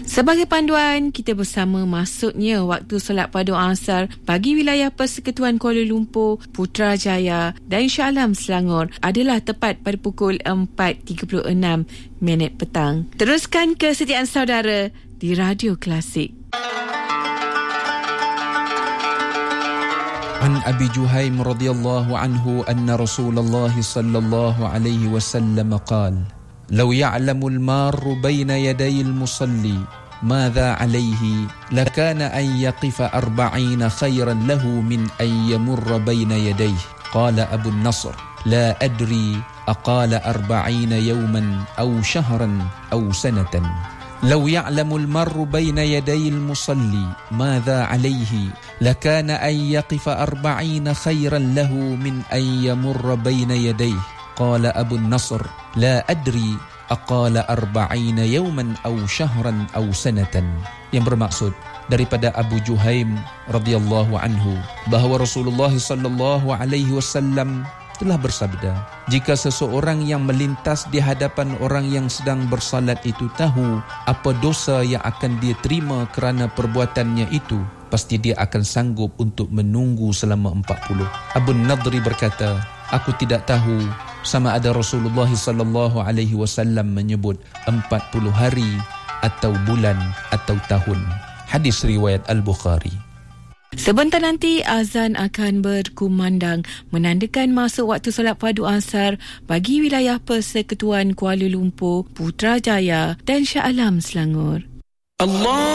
Sebagai panduan, kita bersama masuknya waktu solat padu asar bagi wilayah Persekutuan Kuala Lumpur, Putrajaya dan Shah Alam Selangor adalah tepat pada pukul 4.36 petang. Teruskan kesetiaan saudara di Radio Klasik. عن أبي جهيم رضي الله عنه أن رسول الله صلى الله عليه وسلم قال: لو يعلم المار بين يدي المصلي ماذا عليه لكان أن يقف 40 خيرا له من أن يمر بين يديه. قال أبو النصر: لا أدري أقال 40 يوما أو شهرا أو سنة. لو يعلم المر بين يدي المصلي ماذا عليه لكان أن يقف 40 خيرا له من أن يمر بين يديه. قال أبو النصر: لا أدري أقال 40 يوما أو شهرا أو سنة. Yang bermaksud daripada Abu Juhaim radhiyallahu anhu bahawa Rasulullah sallallahu alaihi wasallam telah bersabda, jika seseorang yang melintas di hadapan orang yang sedang bersalat itu tahu apa dosa yang akan dia terima kerana perbuatannya itu, pasti dia akan sanggup untuk menunggu selama 40. Abu Nadri berkata, aku tidak tahu sama ada Rasulullah sallallahu alaihi wasallam menyebut 40 hari atau bulan atau tahun. Hadis riwayat Al-Bukhari. Sebentar nanti azan akan berkumandang menandakan masuk waktu solat padu asar bagi wilayah Persekutuan Kuala Lumpur, Putrajaya dan Shah Alam Selangor. Allah